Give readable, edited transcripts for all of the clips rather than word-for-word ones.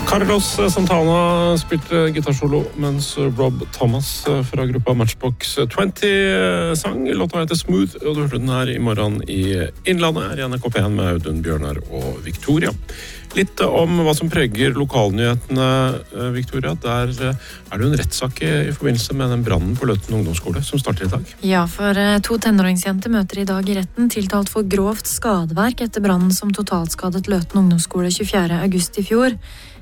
Carlos Santana spilte gitarsolo, mens Rob Thomas fra gruppa Matchbox 20 sang. Låta heter Smooth, og du hørte den her I morgen I Innlandet, her I NRK P1 med Audun, Bjørnar og Victoria. Litt om hva som preger lokalnyhetene, Victoria. Der det jo en rettssak I forbindelse med den brannen på Løten ungdomsskole som starter I dag. Ja, for 2 tenåringsjenter møter I dag I retten tiltalt for grovt skadeverk etter brannen som totalskadet Løten ungdomsskole 24. august I fjor.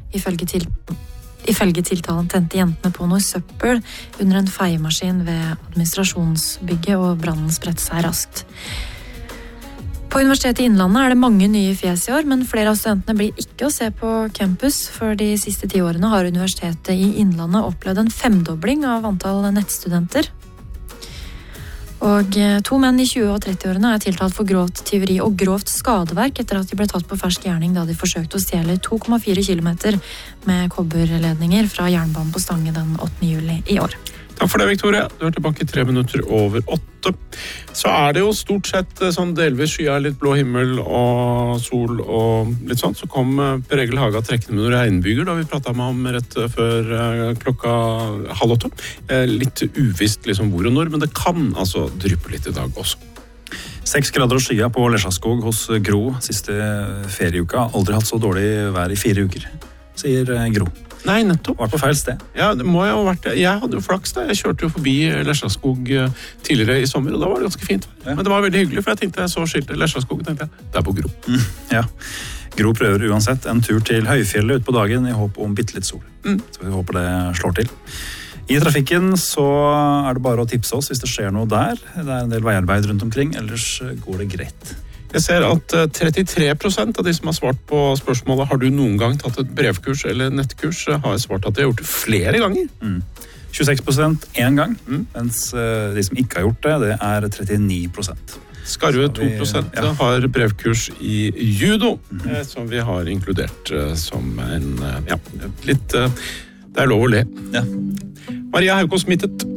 Ifølge tiltalen tente jentene på noe søppel under en feiemaskin ved administrasjonsbygget, og brannen spredte seg raskt. På Universitetet I Innlandet det mange nye fjes I år, men flere av studentene blir ikke å se på campus. For de siste 10 årene har Universitetet I Innlandet opplevd en 5-dobling av antall nettstudenter. Og 2 menn I 20- og 30-årene tiltalt for grovt tyveri og grovt skadeverk etter at de ble tatt på fersk gjerning da de forsøkte å stjele 2,4 kilometer med kobberledninger fra jernbanen på Stange den 8. juli I år. Takk for det, Victoria. Du tilbake 3 minutter over 8. Så det jo stort sett sånn delvis skya, litt blå himmel og sol og litt sånt. Så kom Per Egil Haga trekkende med noen regnbyger da vi pratet med ham rett før klokka 7:30. Litt uvisst liksom hvor og når, men det kan altså dryppe litt I dag også. 6 grader og skya på Lesjaskog hos Gro siste ferieuka. Aldri hatt så dårlig vær I 4 uker, sier Gro. Nei, nettopp. Var på feil sted. Ja, det må jo ha vært det. Jeg hadde jo flaks da. Jeg kjørte jo forbi Lesjaskog tidligere I sommer, og da var det ganske fint. Ja. Men det var veldig hyggelig, for jeg tenkte jeg så skiltet Lesjaskog, tenkte jeg, det på Gro. Ja. Gro prøver uansett en tur til Høyfjellet ut på dagen I håp om bitte litt sol. Så vi håper det slår til. I trafikken så det bare å tipse oss hvis det skjer noe der. Det en del veiarbeid rundt omkring, ellers går det greit. Jeg ser at 33% av de som har svart på spørsmålet har du noen gang tatt et brevkurs eller nettkurs, har svart at de har gjort det flere ganger. 26% en gang, mens de som ikke har gjort det 39%. Skarve 2% har brevkurs I judo, som vi har inkludert som en, litt, det lov å le. Ja. Maria Haukås smittet.